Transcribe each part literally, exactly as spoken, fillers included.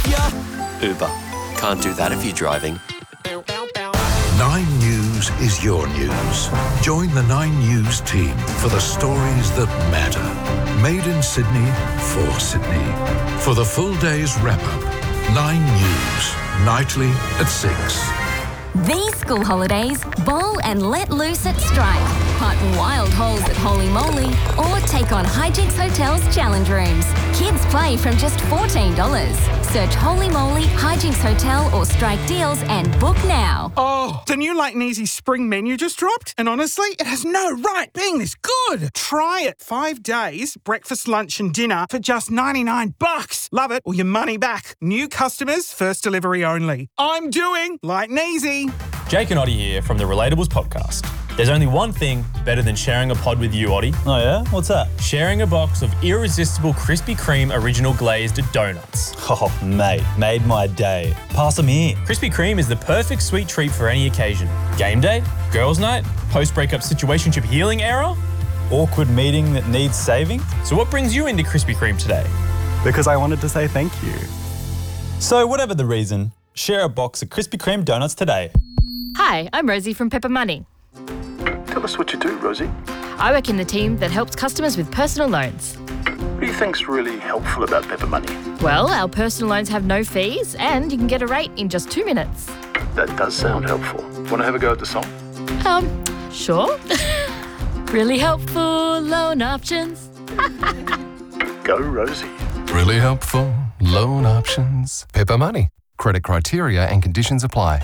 ya. Uber. Can't do that if you're driving. Nine News is your news. Join the Nine News team for the stories that matter. Made in Sydney, for Sydney. For the full day's wrap-up, Nine News, nightly at six. These school holidays, bowl and let loose at Strike. Putt wild holes at Holy Moly or take on Hijinks Hotel's challenge rooms. Kids play from just fourteen dollars. Search Holy Moly, Hijinks Hotel or Strike deals and book now. Oh, the new Light and Easy spring menu just dropped, and honestly, it has no right being this good. Try it. Five days, breakfast, lunch and dinner for just ninety-nine bucks. Love it or your money back. New customers, first delivery only. I'm doing Light and Easy. Jake and Oddie here from the Relatables podcast. There's only one thing better than sharing a pod with you, Oddie. Oh yeah? What's that? Sharing a box of irresistible Krispy Kreme original glazed donuts. Oh, mate, made my day. Pass them here. Krispy Kreme is the perfect sweet treat for any occasion. Game day, girls' night, post-breakup situationship healing era. Awkward meeting that needs saving. So what brings you into Krispy Kreme today? Because I wanted to say thank you. So whatever the reason, share a box of Krispy Kreme donuts today. Hi, I'm Rosie from Pepper Money. Tell us what you do, Rosie. I work in the team that helps customers with personal loans. What do you think's really helpful about Pepper Money? Well, our personal loans have no fees and you can get a rate in just two minutes. That does sound helpful. Want to have a go at the song? Um, sure. Really helpful loan options. Go, Rosie. Really helpful loan options. Pepper Money. Credit criteria and conditions apply.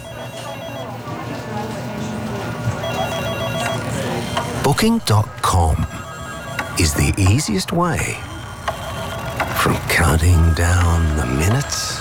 Booking dot com is the easiest way from counting down the minutes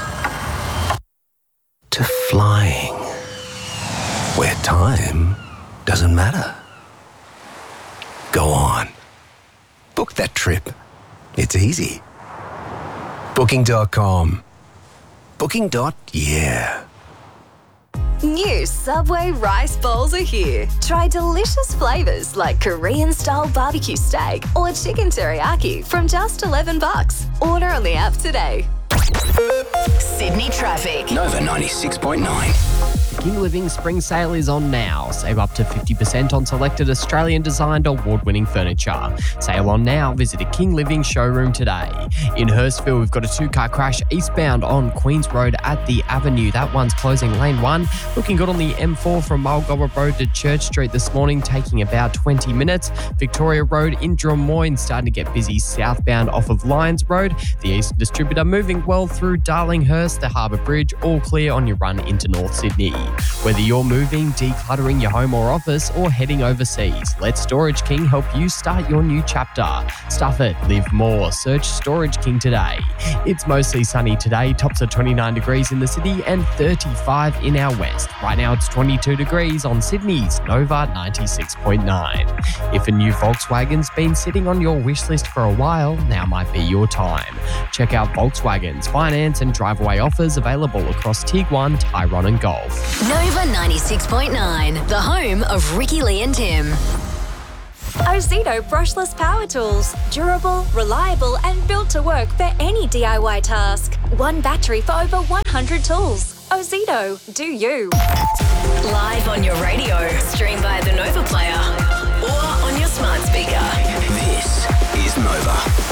to flying, where time doesn't matter. Go on. Book that trip. It's easy. Booking dot com. Booking. Yeah. New Subway rice bowls are here. Try delicious flavours like Korean-style barbecue steak or chicken teriyaki from just eleven bucks. Order on the app today. Sydney traffic. Nova ninety-six point nine. King Living Spring Sale is on now. Save up to fifty percent on selected Australian-designed award-winning furniture. Sale on now. Visit a King Living showroom today. In Hurstville, we've got a two-car crash eastbound on Queens Road at the Avenue. That one's closing lane one. Looking good on the M four from Mulgoa Road to Church Street this morning, taking about twenty minutes. Victoria Road in Drummoyne starting to get busy southbound off of Lyons Road. The Eastern Distributor moving well through Darlinghurst, the Harbour Bridge, all clear on your run into North Sydney. Whether you're moving, decluttering your home or office, or heading overseas, let Storage King help you start your new chapter. Stuff it, live more. Search Storage King today. It's mostly sunny today, tops of twenty-nine degrees in the city and thirty-five in our west. Right now it's twenty-two degrees on Sydney's Nova ninety-six point nine. If a new Volkswagen's been sitting on your wish list for a while, now might be your time. Check out Volkswagen's finance and drive-away offers available across Tiguan, Tyrone and Golf. Nova ninety-six point nine, the home of Ricky Lee and Tim. Ozito brushless power tools. Durable, reliable and built to work for any D I Y task. One battery for over one hundred tools. Ozito, do you. Live on your radio, stream via the Nova player or on your smart speaker. This is Nova.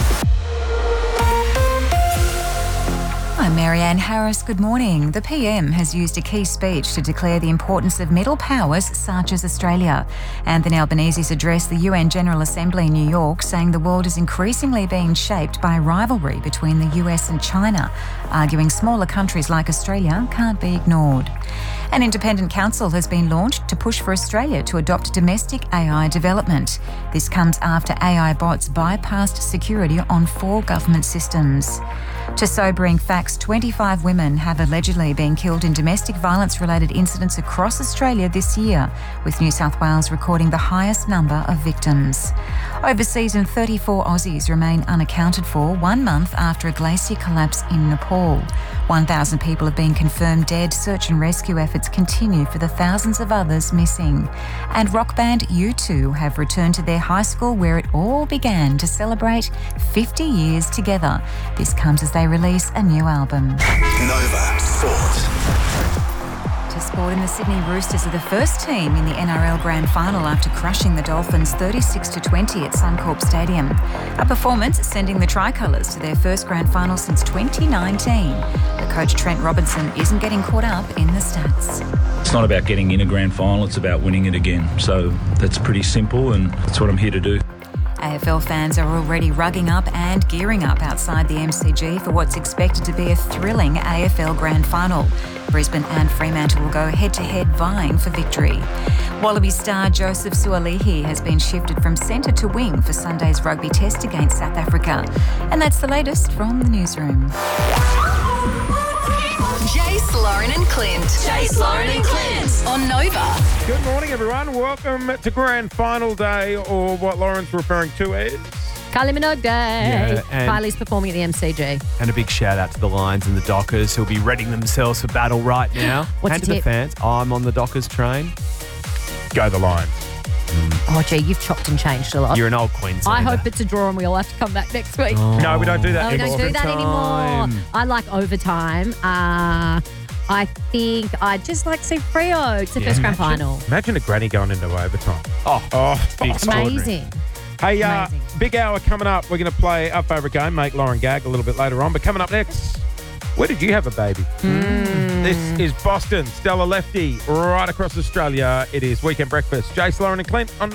I'm Marianne Harris. Good morning. The P M has used a key speech to declare the importance of middle powers such as Australia. Anthony Albanese's addressed the U N General Assembly in New York, saying the world is increasingly being shaped by rivalry between the U S and China, arguing smaller countries like Australia can't be ignored. An independent council has been launched to push for Australia to adopt domestic A I development. This comes after A I bots bypassed security on four government systems. To sobering facts, twenty-five women have allegedly been killed in domestic violence-related incidents across Australia this year, with New South Wales recording the highest number of victims. Overseas, and thirty-four Aussies remain unaccounted for one month after a glacier collapse in Nepal. one thousand people have been confirmed dead. Search and rescue efforts continue for the thousands of others missing. And rock band U two have returned to their high school where it all began to celebrate fifty years together. This comes as they they release a new album. Nova Sport. To sport, in the Sydney Roosters are the first team in the N R L Grand Final after crushing the Dolphins thirty-six to twenty at Suncorp Stadium. A performance sending the Tricolours to their first Grand Final since twenty nineteen. But coach Trent Robinson isn't getting caught up in the stats. It's not about getting in a grand final, it's about winning it again. So that's pretty simple, and that's what I'm here to do. A F L fans are already rugging up and gearing up outside the M C G for what's expected to be a thrilling A F L Grand Final. Brisbane and Fremantle will go head-to-head vying for victory. Wallaby star Joseph Sualihi has been shifted from centre to wing for Sunday's rugby test against South Africa. And that's the latest from the newsroom. Jace, Lauren and Clint. Jace, Lauren and Clint on Nova. Good morning, everyone. Welcome to Grand Final Day, or what Lauren's referring to as Kylie Minogue Day. Yeah, and- Kylie's performing at the M C G. And a big shout out to the Lions and the Dockers who'll be readying themselves for battle right now. What's and your to the tip? fans, I'm on the Dockers train. Go the Lions. Oh, gee, you've chopped and changed a lot. You're an old Queenslander. I hope it's a draw and we all have to come back next week. Oh. No, we don't do that No, we anymore. don't do that anymore. Overtime. I like overtime. Uh, I think I'd just like to see Freo. It's the Yeah. first grand Imagine- final. Imagine a granny going into overtime. Oh, oh, big Amazing. Hey, uh, Amazing. big hour coming up. We're going to play our favourite game, Make Lauren Gag, a little bit later on. But coming up next, where did you have a baby? This is Boston, Stella Lefty, right across Australia. It is Weekend Breakfast. Jace, Lauren and Clint on